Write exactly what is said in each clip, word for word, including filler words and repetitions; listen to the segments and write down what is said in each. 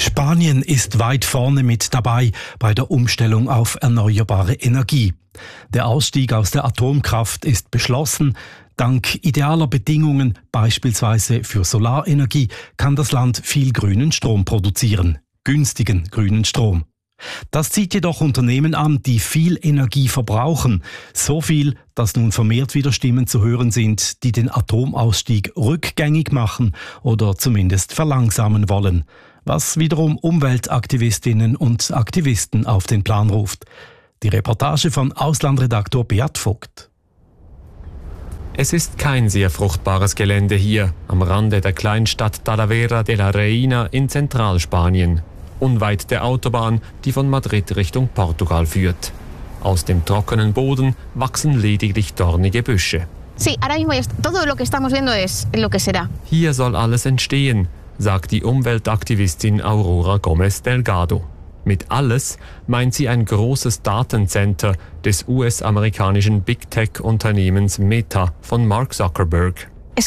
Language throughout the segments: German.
Spanien ist weit vorne mit dabei bei der Umstellung auf erneuerbare Energie. Der Ausstieg aus der Atomkraft ist beschlossen. Dank idealer Bedingungen, beispielsweise für Solarenergie, kann das Land viel grünen Strom produzieren. Günstigen grünen Strom. Das zieht jedoch Unternehmen an, die viel Energie verbrauchen. So viel, dass nun vermehrt wieder Stimmen zu hören sind, die den Atomausstieg rückgängig machen oder zumindest verlangsamen wollen. Was wiederum Umweltaktivistinnen und Aktivisten auf den Plan ruft. Die Reportage von Auslandredaktor Beat Vogt. Es ist kein sehr fruchtbares Gelände hier, am Rande der Kleinstadt Talavera de la Reina in Zentralspanien. Unweit der Autobahn, die von Madrid Richtung Portugal führt. Aus dem trockenen Boden wachsen lediglich dornige Büsche. Sí, ahora mismo todo lo que estamos viendo es lo que será. Hier soll alles entstehen, sagt die Umweltaktivistin Aurora Gómez Delgado. Mit alles meint sie ein großes Datencenter des U S-amerikanischen Big Tech-Unternehmens Meta von Mark Zuckerberg.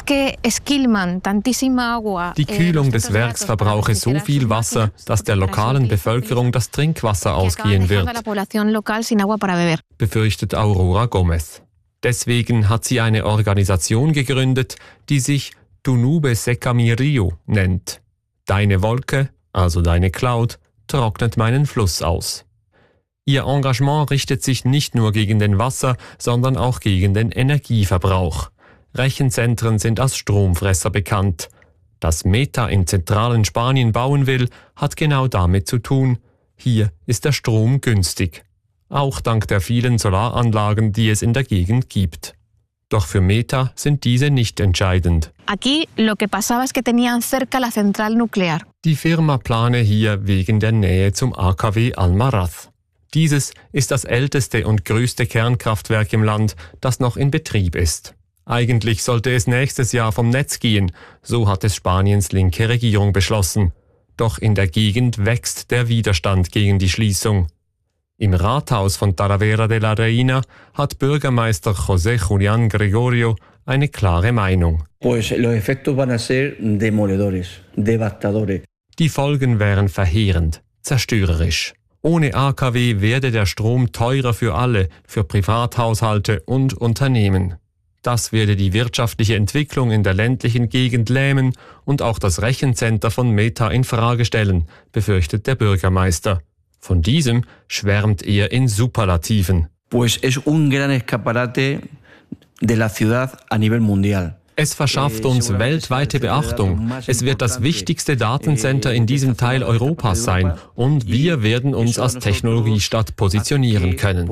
Die Kühlung des Werks verbrauche so viel Wasser, dass der lokalen Bevölkerung das Trinkwasser ausgehen wird, befürchtet Aurora Gómez. Deswegen hat sie eine Organisation gegründet, die sich Tu Nube Seca Mi Río nennt. Deine Wolke, also deine Cloud, trocknet meinen Fluss aus. Ihr Engagement richtet sich nicht nur gegen den Wasser, sondern auch gegen den Energieverbrauch. Rechenzentren sind als Stromfresser bekannt. Dass Meta in zentralen Spanien bauen will, hat genau damit zu tun. Hier ist der Strom günstig. Auch dank der vielen Solaranlagen, die es in der Gegend gibt. Doch für Meta sind diese nicht entscheidend. Aquí lo que pasaba es que tenían cerca la central nuclear. Die Firma plane hier wegen der Nähe zum A K W Almaraz. Dieses ist das älteste und größte Kernkraftwerk im Land, das noch in Betrieb ist. Eigentlich sollte es nächstes Jahr vom Netz gehen, so hat es Spaniens linke Regierung beschlossen. Doch in der Gegend wächst der Widerstand gegen die Schließung. Im Rathaus von Talavera de la Reina hat Bürgermeister José Julián Gregorio eine klare Meinung. Pues los efectos van a ser demoledores, devastadores. Die Folgen wären verheerend, zerstörerisch. Ohne A K W werde der Strom teurer für alle, für Privathaushalte und Unternehmen. Das werde die wirtschaftliche Entwicklung in der ländlichen Gegend lähmen und auch das Rechencenter von Meta in Frage stellen, befürchtet der Bürgermeister. Von diesem schwärmt er in Superlativen. Pues es un gran escaparate de la ciudad a nivel mundial. Es verschafft uns weltweite Beachtung. Es wird das wichtigste Datencenter in diesem Teil Europas sein und wir werden uns als Technologiestadt positionieren können.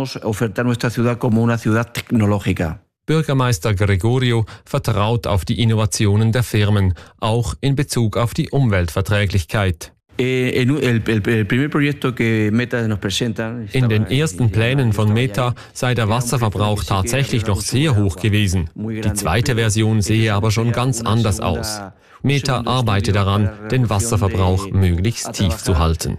Bürgermeister Gregorio vertraut auf die Innovationen der Firmen, auch in Bezug auf die Umweltverträglichkeit. In den ersten Plänen von Meta sei der Wasserverbrauch tatsächlich noch sehr hoch gewesen. Die zweite Version sehe aber schon ganz anders aus. Meta arbeite daran, den Wasserverbrauch möglichst tief zu halten.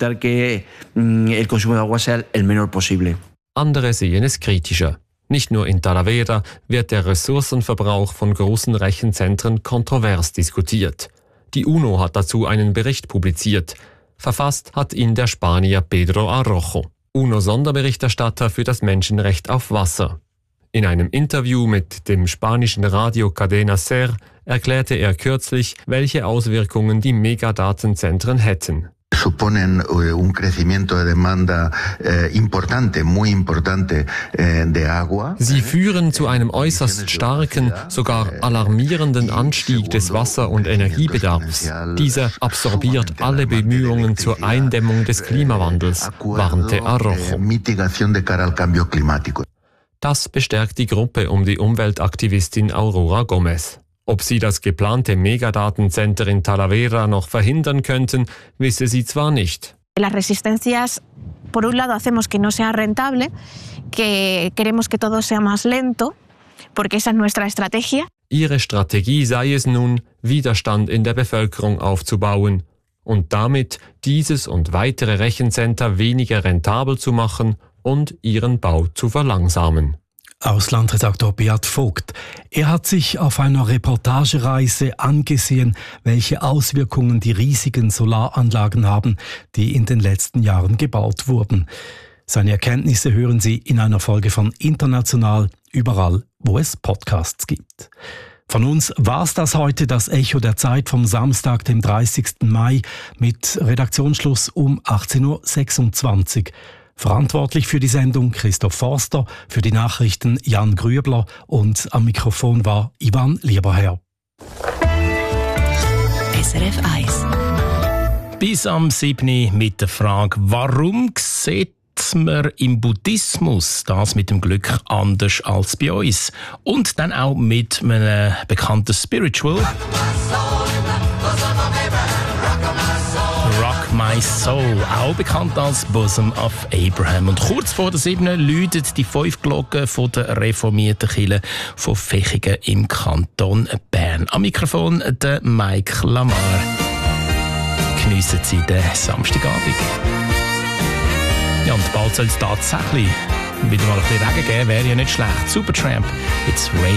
Andere sehen es kritischer. Nicht nur in Talavera wird der Ressourcenverbrauch von großen Rechenzentren kontrovers diskutiert. Die UNO hat dazu einen Bericht publiziert. Verfasst hat ihn der Spanier Pedro Arrojo, UNO-Sonderberichterstatter für das Menschenrecht auf Wasser. In einem Interview mit dem spanischen Radio Cadena Ser erklärte er kürzlich, welche Auswirkungen die Megadatenzentren hätten. Suponen un crecimiento de demanda importante, muy importante de agua. Sie führen zu einem äußerst starken, sogar alarmierenden Anstieg des Wasser- und Energiebedarfs. Dieser absorbiert alle Bemühungen zur Eindämmung des Klimawandels, warnte Arrojo. Das bestärkt die Gruppe um die Umweltaktivistin Aurora Gómez. Ob sie das geplante Megadatenzenter in Talavera noch verhindern könnten, wisse sie zwar nicht. Las resistencias, por un lado, hacemos que no sea rentable, que queremos que todo sea más lento, porque esa es nuestra estrategia. Ihre Strategie sei es nun, Widerstand in der Bevölkerung aufzubauen und damit dieses und weitere Rechencenter weniger rentabel zu machen und ihren Bau zu verlangsamen. Auslandredaktor Beat Vogt. Er hat sich auf einer Reportagereise angesehen, welche Auswirkungen die riesigen Solaranlagen haben, die in den letzten Jahren gebaut wurden. Seine Erkenntnisse hören Sie in einer Folge von International, überall, wo es Podcasts gibt. Von uns war's das heute, das Echo der Zeit vom Samstag, dem dreißigsten Mai, mit Redaktionsschluss um achtzehn Uhr sechsundzwanzig. Verantwortlich für die Sendung Christoph Forster, für die Nachrichten Jan Grübler und am Mikrofon war Ivan Lieberherr. S R F eins. Bis am siebten mit der Frage, warum sieht man im Buddhismus das mit dem Glück anders als bei uns? Und dann auch mit einem bekannten Spiritual. Rock My Soul, auch bekannt als Bosom of Abraham. Und kurz vor der siebten läutet die fünf Glocken von der reformierten Kirche von Vechigen im Kanton Bern. Am Mikrofon der Mike Lamar. Geniessen Sie den Samstagabend. Ja, und bald soll es tatsächlich wieder mal ein bisschen Regen geben, wäre ja nicht schlecht. Supertramp, it's raining.